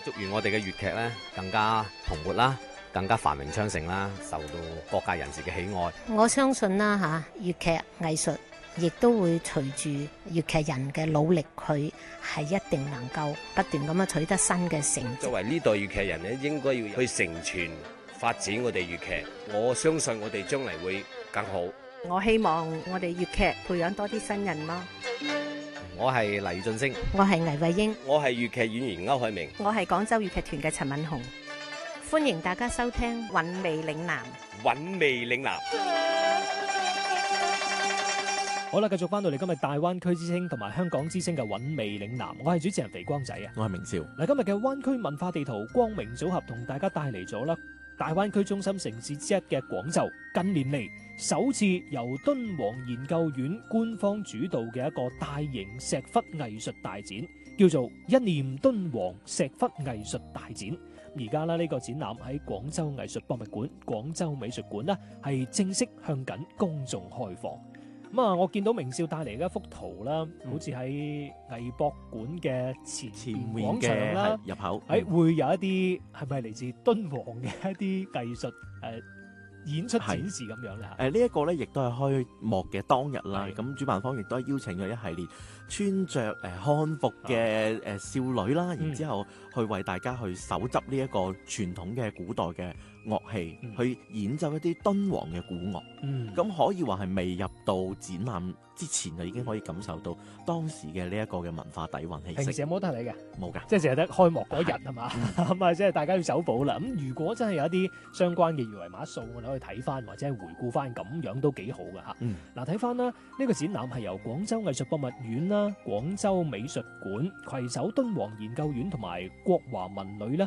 祝願我哋嘅粵劇咧更加蓬勃啦，更加繁榮昌盛啦，受到各界人士嘅喜愛。 我相信啦粵劇藝術亦都會隨住粵劇人嘅努力，佢係一定能夠不斷咁樣取得新嘅成績。 作為呢代粵劇人咧，應該要去承傳發展我哋粵劇。我相信我哋將嚟會更好。 我希望我哋粵劇培養多啲新人咯。 我係黎俊升， 我係倪慧英， 我係粵劇演員歐海明， 我係廣州粵劇團嘅陳敏紅。 歡迎大家收聽《 韻味嶺南》。 韻味嶺南。 好啦，繼續翻到嚟今日大灣區之聲同埋香港之聲嘅韻味嶺南，我係主持人肥光仔啊， 我係明少。 嗱，今日嘅灣區文化地圖光明組合同大家帶嚟咗啦，大灣區中心城市之一嘅廣州，近年嚟首次由敦煌研究院官方主導嘅一個大型石窟藝術大展，叫做一念敦煌石窟藝術大展。而家呢個展覽喺廣州藝術博物館、廣州美術館呢係正式向緊公眾開放。咁啊，我見到明少帶嚟嘅一幅圖啦，好似喺藝博館嘅前面廣場啦， 入口， 會有一啲係咪嚟自敦煌嘅一啲藝術演出展示咁樣咧？ 呢一個咧，亦都係開幕嘅當日啦。咁主辦方亦都係邀請咗一系列穿着漢服嘅少女啦，然之後去為大家去搜集呢一個傳統嘅古代嘅樂器，去演奏一啲敦煌嘅古樂。咁可以話係未入到展覽之前就已經可以感受到當時嘅呢一個嘅文化底蘊氣息。 平時有冇得睇你嘅？ 冇㗎， 即係淨係得開幕嗰日係嘛？咁啊，即係大家要走寶啦。咁如果真係有一啲相關嘅二維碼掃，我哋可以睇翻或者係回顧翻，咁樣都幾好㗎嚇。嗱，睇翻啦，呢個展覽係由廣州藝術博物院啦、廣州美術館攜手敦煌研究院同埋國華文旅啦，